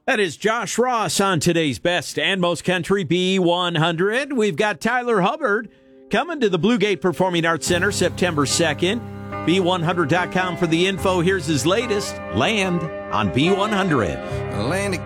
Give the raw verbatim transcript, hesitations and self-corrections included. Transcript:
That is Josh Ross on today's Best and Most Country B one hundred. We've got Tyler Hubbard coming to the Blue Gate Performing Arts Center September second. B one hundred dot com for the info. Here's his latest, Land on B one hundred. Land